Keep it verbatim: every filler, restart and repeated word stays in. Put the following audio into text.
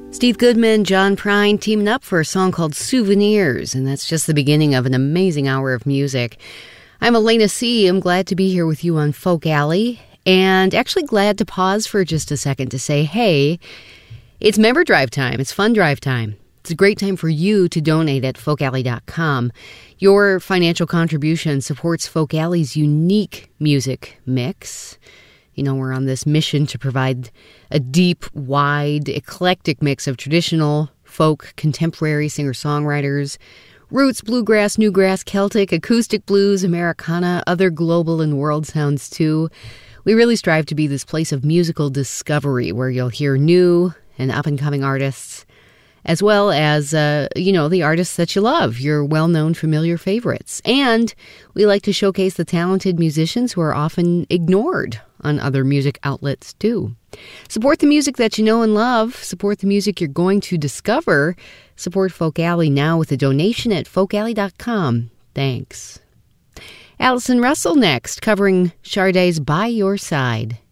Steve Goodman, John Prine teaming up for a song called Souvenirs, and that's just the beginning of an amazing hour of music. I'm Elena C. I'm glad to be here with you on Folk Alley, and actually glad to pause for just a second to say, hey, it's member drive time. It's fund drive time. It's a great time for you to donate at folk alley dot com. Your financial contribution supports Folk Alley's unique music mix. You know, we're on this mission to provide a deep, wide, eclectic mix of traditional, folk, contemporary singer-songwriters, roots, bluegrass, newgrass, Celtic, acoustic blues, Americana, other global and world sounds too. We really strive to be this place of musical discovery where you'll hear new and up-and-coming artists, as well as, uh, you know, the artists that you love, your well-known, familiar favorites. And we like to showcase the talented musicians who are often ignored on other music outlets, too. Support the music that you know and love. Support the music you're going to discover. Support Folk Alley now with a donation at folk alley dot com. Thanks. Allison Russell next, covering Sade's By Your Side.